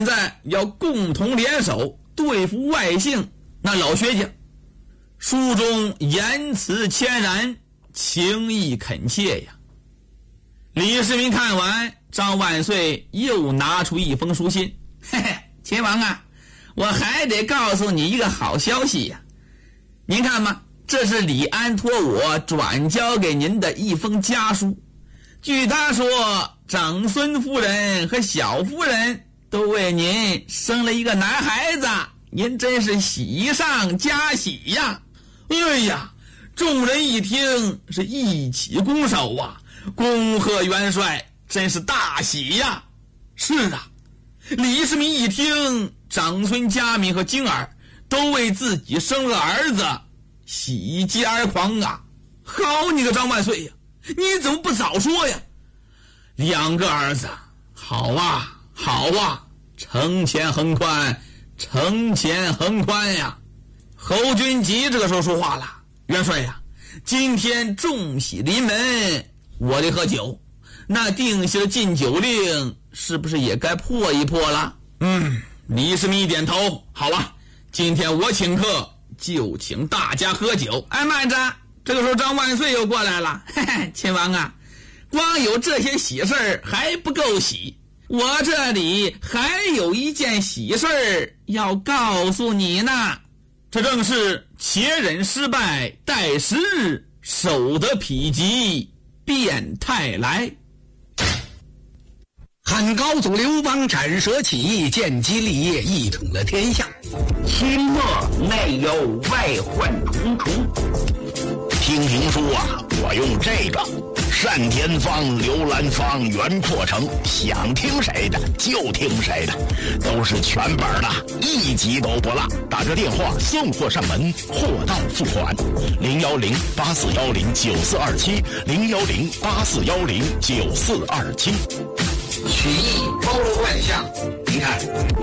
现在要共同联手对付外姓那老薛家。书中言辞谦然，情意恳切呀。李世民看完，张万岁又拿出一封书信。嘿嘿，秦王啊，我还得告诉你一个好消息呀。您看嘛，这是李安托我转交给您的一封家书。据他说，长孙夫人和小夫人都为您生了一个男孩子，您真是喜上加喜呀。哎呀，众人一听是一起拱手啊，恭贺元帅，真是大喜呀。是啊，李世民一听长孙嘉敏和晶儿都为自己生了儿子，喜极而狂啊。好你个张万岁呀，你怎么不早说呀？两个儿子，好啊好啊，承前横宽，承前横宽呀。侯君集这个时候说话了，元帅呀，今天众喜临门，我得喝酒，那定下的禁酒令是不是也该破一破了？李世民一点头，好啊，今天我请客，就请大家喝酒。哎，慢着，这个时候张万岁又过来了。嘿嘿，亲王啊，光有这些喜事儿还不够喜，我这里还有一件喜事儿要告诉你呢。这正是且忍失败，待时日，守得否极，变态来。 汉高祖刘邦斩蛇起义，建基立业，一统了天下。 清末内忧外患重重。听评书啊，我用这个单田芳、刘兰芳、袁阔成，想听谁的就听谁的，都是全本的，一集都不落。打个电话送货上门，货到付款。010-8410-9427 010-8410-9427。 曲艺包罗万象，你看